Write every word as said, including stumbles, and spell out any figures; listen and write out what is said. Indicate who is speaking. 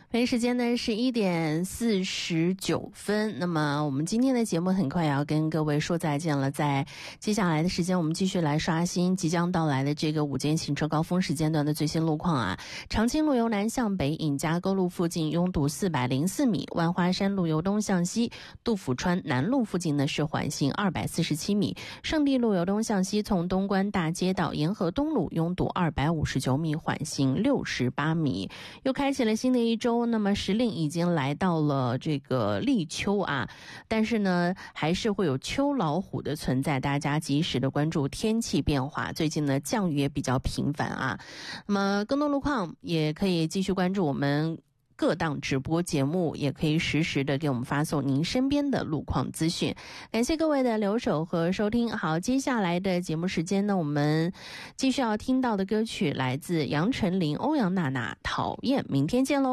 Speaker 1: 北京时间呢是一点四十九分，那么我们今天的节目很快也要跟各位说再见了。在接下来的时间，我们继续来刷新即将到来的这个午间行车高峰时间段的最新路况啊。长青路由南向北，尹家沟路附近拥堵四百零四米；万花山路由东向西，杜甫川南路附近呢是缓行二百四十七米；圣地路由东向西，从东关大街到沿河东路拥堵二百五十九米，缓行六十八米。又开启了新的一周。那么时令已经来到了这个立秋啊，但是呢还是会有秋老虎的存在，大家及时的关注天气变化。最近呢降雨也比较频繁啊，那么更多路况也可以继续关注我们各档直播节目，也可以实时的给我们发送您身边的路况资讯。感谢各位的留守和收听。好，接下来的节目时间呢，我们继续要听到的歌曲来自杨丞琳、欧阳娜娜《讨厌》，明天见喽。